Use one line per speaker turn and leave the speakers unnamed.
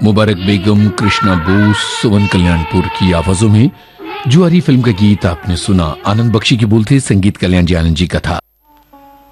मुबारक बेगम, कृष्णा बोस, सुमन कल्याणपुर की आवाजों में जुआरी फिल्म का गीत आपने सुना। आनंद बख्शी की बोल थे, संगीत कल्याण जी आनंद जी का था।